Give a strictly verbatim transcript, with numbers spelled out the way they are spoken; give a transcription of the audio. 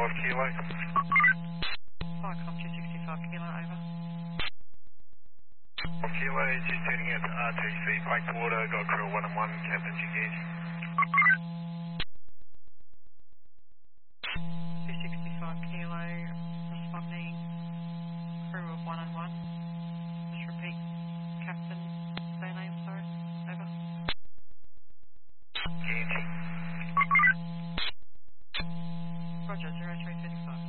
sixty-five kilo. Viacom two sixty-five kilo, over. Kilo, just tuning out to R T C, Blackwater, got crew one and one, Captain G.